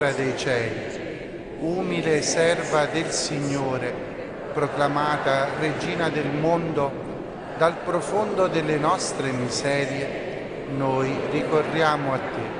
dei cieli, umile serva del Signore, proclamata Regina del mondo, dal profondo delle nostre miserie, noi ricorriamo a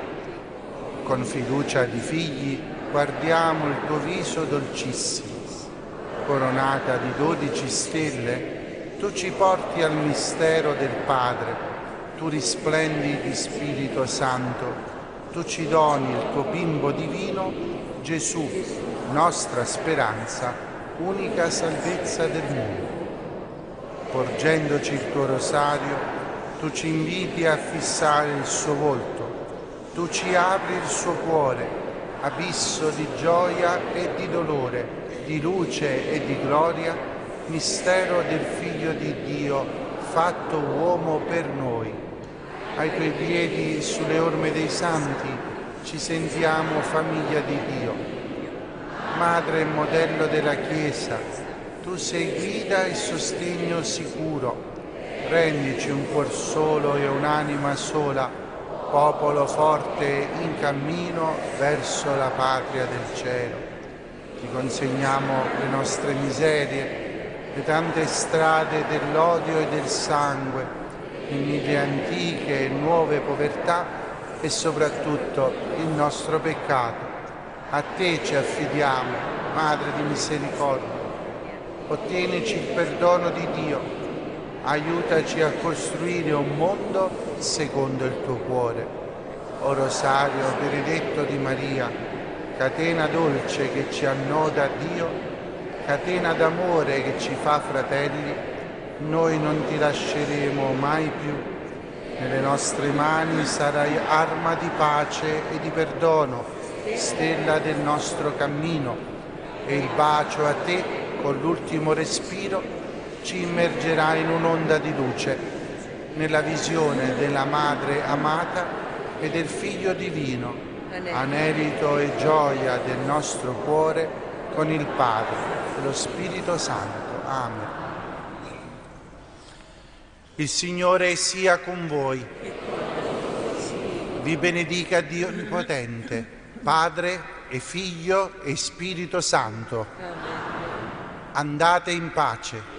te. Con fiducia di figli guardiamo il tuo viso dolcissimo. Coronata di 12 stelle, tu ci porti al mistero del Padre, tu risplendi di Spirito Santo, tu ci doni il tuo bimbo divino, Gesù, nostra speranza, unica salvezza del mondo. Porgendoci il tuo rosario, tu ci inviti a fissare il suo volto, tu ci apri il suo cuore, abisso di gioia e di dolore, di luce e di gloria, mistero del Figlio di Dio, fatto uomo per noi. Ai tuoi piedi, sulle orme dei santi, ci sentiamo famiglia di Dio. Madre e modello della Chiesa, tu sei guida e sostegno sicuro. Rendici un cuor solo e un'anima sola, popolo forte in cammino verso la patria del cielo. Ti consegniamo le nostre miserie, le tante strade dell'odio e del sangue, le mille antiche e nuove povertà e soprattutto il nostro peccato. A te ci affidiamo, Madre di misericordia. Ottienici il perdono di Dio. Aiutaci a costruire un mondo secondo il tuo cuore. O Rosario benedetto di Maria, catena dolce che ci annoda a Dio, catena d'amore che ci fa fratelli, noi non ti lasceremo mai più. Nelle nostre mani sarai arma di pace e di perdono, stella del nostro cammino, e il bacio a te, con l'ultimo respiro, ci immergerà in un'onda di luce, nella visione della Madre amata e del Figlio divino, anelito e gioia del nostro cuore, con il Padre e lo Spirito Santo. Amen. Il Signore sia con voi. Vi benedica Dio Onnipotente, Padre e Figlio e Spirito Santo. Andate in pace.